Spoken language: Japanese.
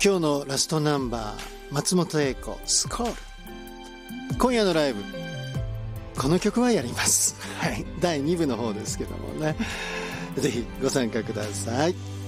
今日のラストナンバー、松本英子スコール。今夜のライブこの曲はやりますはい、第2部の方ですけどもね、ぜひご参加ください。